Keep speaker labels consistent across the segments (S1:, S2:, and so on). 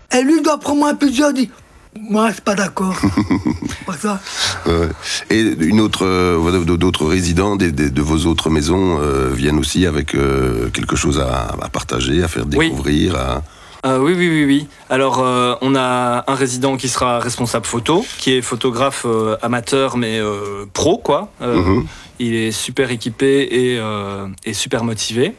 S1: Et lui doit prendre un peu de jeu, dit moi, c'est pas d'accord. Pas ça.
S2: Et d'autres résidents de vos autres maisons viennent aussi avec quelque chose à partager, à faire découvrir.
S3: Oui. Alors, on a un résident qui sera responsable photo, qui est photographe amateur, mais pro, quoi. Il est super équipé et super motivé.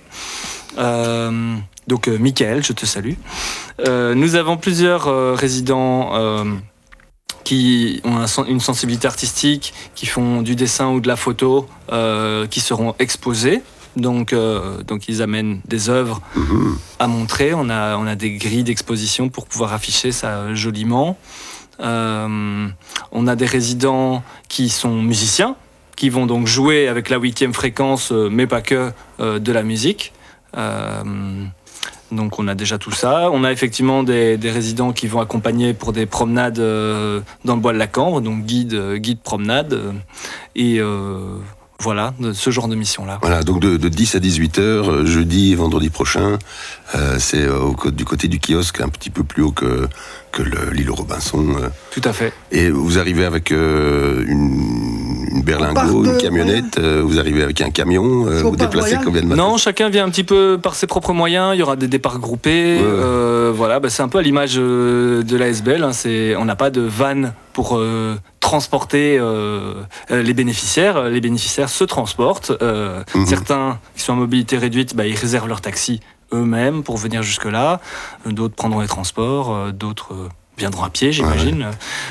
S3: Donc, Mickaël, je te salue. Nous avons plusieurs résidents qui ont une sensibilité artistique, qui font du dessin ou de la photo, qui seront exposés. Donc ils amènent des œuvres à montrer. On a des grilles d'exposition pour pouvoir afficher ça joliment. On a des résidents qui sont musiciens, qui vont donc jouer avec la 8e fréquence, mais pas que, de la musique. Donc on a déjà tout ça. On a effectivement des résidents qui vont accompagner pour des promenades dans le bois de la Cambre, donc guide promenade. Et voilà, ce genre de mission-là.
S2: Voilà, donc de 10 à 18 heures, jeudi et vendredi prochain, c'est du côté du kiosque, un petit peu plus haut que l'île Robinson.
S3: Tout à fait.
S2: Et vous arrivez avec une berlingot, une camionnette, vous arrivez avec un camion, vous déplacez combien de matos?
S3: Non, chacun vient un petit peu par ses propres moyens, il y aura des départs groupés, voilà, c'est un peu à l'image de l'ASBL, hein, on n'a pas de van pour transporter les bénéficiaires. Les bénéficiaires se transportent. Certains qui sont en mobilité réduite, ils réservent leur taxi eux-mêmes pour venir jusque-là. D'autres prendront les transports, d'autres viendront à pied, j'imagine.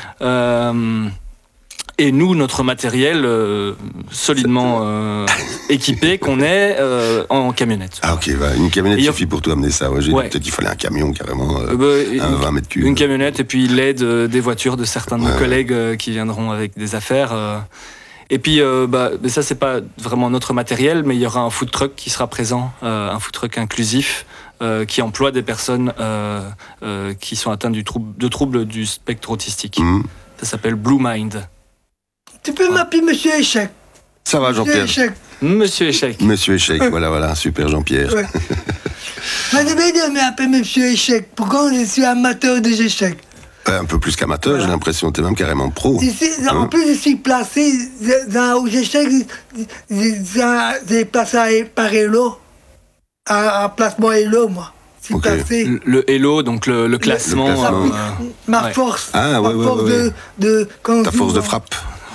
S3: Et nous, notre matériel solidement équipé qu'on est en camionnette.
S2: Ah ok, une camionnette suffit pour tout amener ça. J'ai dit peut-être qu'il fallait un camion carrément, un 20 mètres cubes.
S3: Une camionnette et puis l'aide des voitures de certains de nos collègues qui viendront avec des affaires. Et puis ça c'est pas vraiment notre matériel, mais il y aura un food truck qui sera présent, un food truck inclusif qui emploie des personnes qui sont atteintes de troubles du spectre autistique. Ça s'appelle Blue Mind.
S1: Tu peux m'appeler Monsieur Échec.
S2: Ça va, Jean-Pierre.
S3: Monsieur Échec.
S2: Monsieur Échec, voilà, super Jean-Pierre.
S1: Ouais. J'avais de m'appeler Monsieur Échec. Pourquoi je suis amateur des échecs?
S2: Un peu plus qu'amateur, j'ai l'impression que tu es même carrément pro.
S1: En plus, je suis placé aux échecs, j'ai placé par Hello, à placement Hello, moi.
S3: Le Hello, donc le classement.
S1: Ma force.
S2: Ah,
S1: ma force
S2: ta force de frappe.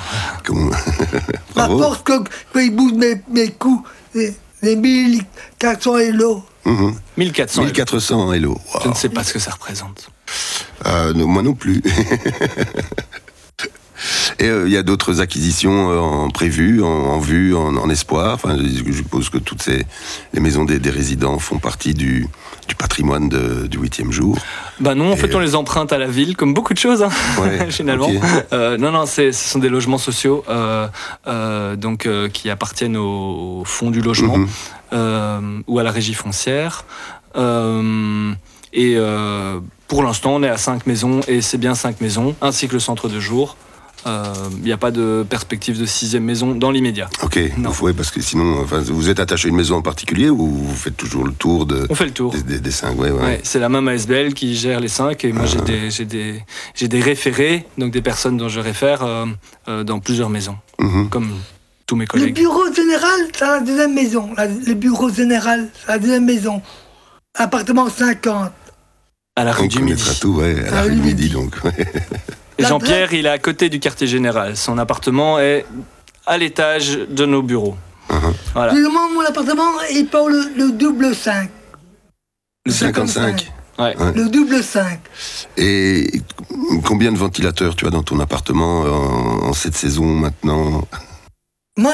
S1: Ma force quand il bouge mes coups, les 1400 Hello.
S3: 1400
S2: Hello. Wow.
S3: Je ne sais pas ce que ça représente.
S2: Moi non plus. Et il y a d'autres acquisitions prévues, en vue, en espoir. Enfin, je suppose que toutes les maisons des résidents font partie du patrimoine du 8e jour.
S3: Non, en fait, on les emprunte à la ville, comme beaucoup de choses, finalement. Okay. Non, ce sont des logements sociaux qui appartiennent au fonds du logement ou à la régie foncière. Pour l'instant, on est à 5 maisons, et c'est bien 5 maisons, ainsi que le centre de jour. Il n'y a pas de perspective de 6e maison dans l'immédiat. Ok,
S2: parce que sinon, vous êtes attaché à une maison en particulier ou vous faites toujours le tour
S3: On fait le tour.
S2: Des 5,
S3: c'est la même ASBL qui gère les 5 et moi j'ai des référés, donc des personnes dont je réfère dans plusieurs maisons, comme tous mes collègues.
S1: Le bureau général, c'est la 2e maison. Le bureau général, c'est la 2e maison. Appartement 50.
S3: À la rue du Midi.
S2: Tout, à la rue du Midi, donc.
S3: Et Jean-Pierre, il est à côté du quartier général. Son appartement est à l'étage de nos bureaux.
S1: Voilà. Mon appartement, il parle le double 5.
S2: Le 55.
S1: Le double 5.
S2: Et combien de ventilateurs tu as dans ton appartement en cette saison maintenant?
S1: Moi,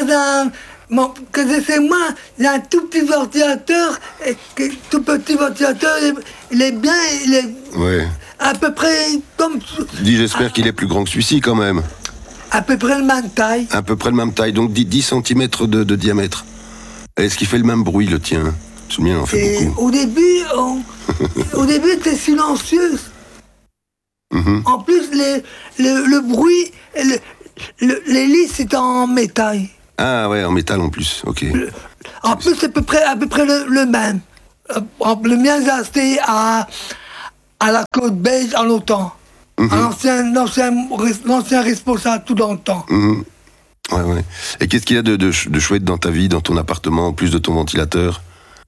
S1: il y a un tout petit ventilateur. Tout petit ventilateur, il est bien. À peu près comme...
S2: J'espère qu'il est plus grand que celui-ci quand même.
S1: À peu près le même taille.
S2: À peu près le même taille, donc 10 cm de diamètre. Est-ce qu'il fait le même bruit, le tien? Le mien en fait beaucoup.
S1: Au début, c'était silencieux. En plus, le bruit, les lits, c'était en métal.
S2: Ah ouais, en métal en plus, ok.
S1: En plus, c'est à peu près le même. Le mien, j'ai acheté à la côte belge en longtemps. L'ancien responsable tout dans le temps.
S2: Ouais. Et qu'est-ce qu'il y a de chouette dans ta vie, dans ton appartement, en plus de ton ventilateur?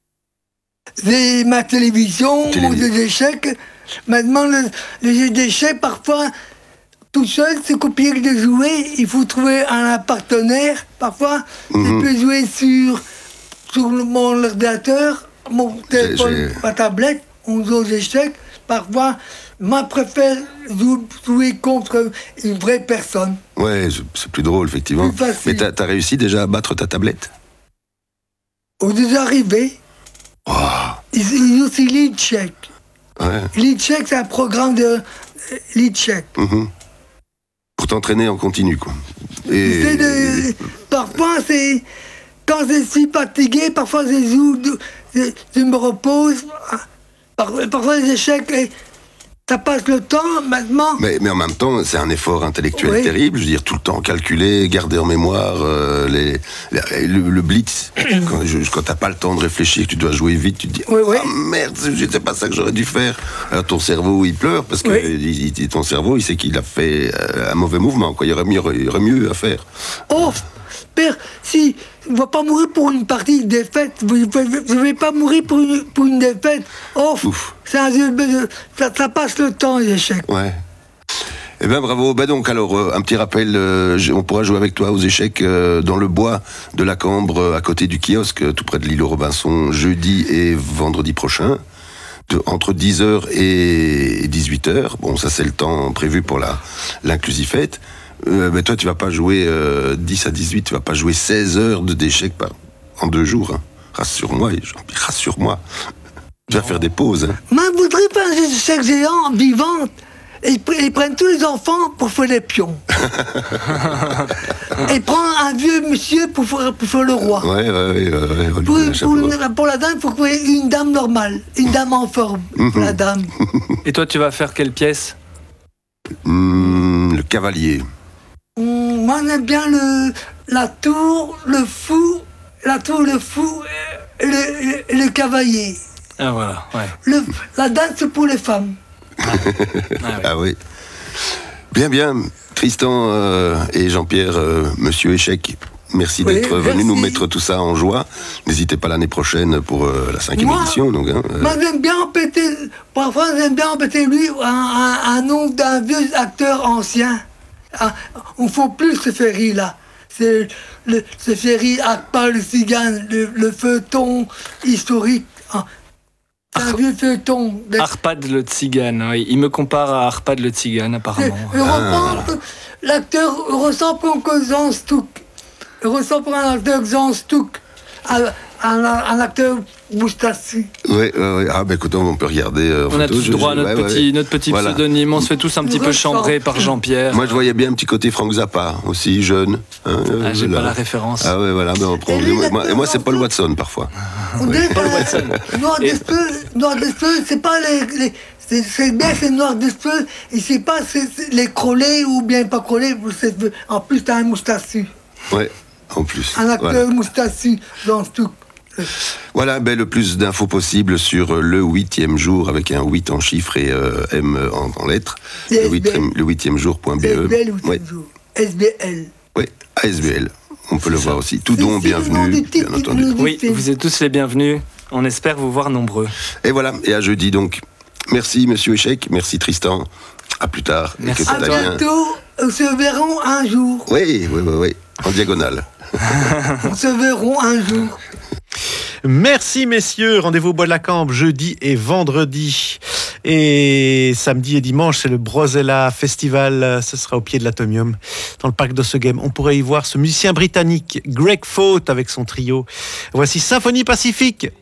S1: J'ai ma télévision, mon jeu d'échecs. Maintenant, le jeu d'échecs, parfois, tout seul, c'est compliqué de jouer. Il faut trouver un partenaire. Parfois, je peux jouer sur mon ordinateur, mon téléphone, ma tablette. On joue aux échecs. Parfois, moi, préfère jouer contre une vraie personne.
S2: Ouais, c'est plus drôle, effectivement. Mais t'as réussi déjà à battre ta tablette?
S1: On est déjà arrivé.
S2: Oh.
S1: Il y a aussi Leadcheck.
S2: Ouais.
S1: Leadcheck, c'est un programme de Leadcheck.
S2: Pour t'entraîner en continu, quoi.
S1: Parfois, c'est... Quand je suis fatigué, parfois je me repose. Parfois, les échecs, ça passe le temps, maintenant.
S2: Mais en même temps, c'est un effort intellectuel terrible. Je veux dire, tout le temps calculer, garder en mémoire le blitz. Quand t'as pas le temps de réfléchir, que tu dois jouer vite, tu te dis ah merde, c'est pas ça que j'aurais dû faire. Alors ton cerveau, il pleure parce que ton cerveau, il sait qu'il a fait un mauvais mouvement. Quoi. Il y aurait mieux à faire.
S1: Oh, père, si on ne va pas mourir pour une partie de défaite, je ne vais pas mourir pour une défaite. Oh, c'est un jeu, ça passe le temps, les échecs.
S2: Ouais. Eh bien, bravo. Donc, alors, un petit rappel, on pourra jouer avec toi aux échecs dans le bois de la Cambre, à côté du kiosque, tout près de l'île Robinson, jeudi et vendredi prochain, entre 10h et 18h. Bon, ça, c'est le temps prévu pour l'inclusifête. Mais toi, tu vas pas jouer 10 à 18, tu vas pas jouer 16 heures d'échecs en 2 jours. Hein. Rassure-moi, Jean-Pierre, rassure-moi. Tu vas faire des pauses. Hein.
S1: Mais je voudrais faire un échec géant, vivante. Ils prennent tous les enfants pour faire les pions. Et prennent un vieux monsieur pour faire le roi. Pour la dame, il faut trouver une dame normale, une dame en forme, pour la dame.
S3: Et toi, tu vas faire quelle pièce?
S2: Le cavalier.
S1: Moi, j'aime bien la tour, le fou et le cavalier.
S3: Ah voilà, ouais.
S1: La danse, c'est pour les femmes.
S2: Ah oui. Bien. Tristan et Jean-Pierre, Monsieur Échec, merci d'être venu nous mettre tout ça en joie. N'hésitez pas l'année prochaine pour la 5e édition. Donc,
S1: moi, j'aime bien embêter lui un nom d'un vieux acteur ancien. On ne faut plus ce ferry-là. C'est ce ferry Akbar le Cigane, le feuilleton historique. C'est un vieux feuilleton.
S3: Arpad le Tzigane, oui. Il me compare à Arpad le Tzigane, apparemment.
S1: L'acteur ressemble à Jean Stouk. Il ressemble à un acteur Jean Stouk. Un acteur moustachu.
S2: Oui. Ah, ben écoute, on peut regarder.
S3: On a tous droit à notre petit pseudonyme. On se fait tous un petit peu chambrer par Jean-Pierre.
S2: Moi, je voyais bien un petit côté Frank Zappa, aussi jeune.
S3: J'ai pas la référence.
S2: Ah, ouais, voilà. Ben, on prend. Moi, c'est Paul Watson, parfois.
S1: Paul Watson. Noir d'espeux, c'est pas les c'est bien, c'est noir d'espeux. Et c'est pas les crôlés ou bien pas crôlés. En plus, t'as un moustachu.
S2: Ouais. En plus.
S1: Un acteur moustachu dans tout.
S2: Voilà, le plus d'infos possible sur le 8e jour avec un 8 en chiffres et M en lettres. Le 8e jour.be.
S1: SBL.
S2: Oui, ASBL. On peut le voir aussi. Tout don bienvenue, bien entendu.
S3: Oui, vous êtes tous les bienvenus. On espère vous voir nombreux.
S2: Et voilà, et à jeudi donc. Merci Monsieur Échec, merci Tristan. À plus tard.
S3: Merci.
S1: À bientôt. On se verront un jour.
S2: Oui. En diagonale.
S1: On se verront un jour.
S4: Merci messieurs, rendez-vous au Bois de la Cambre jeudi et vendredi. Et samedi et dimanche, c'est le Brozella Festival. Ce sera au pied de l'Atomium, dans le parc d'Ossegem. On pourrait y voir ce musicien britannique, Greg Faut, avec son trio. Voici Symphonie Pacifique.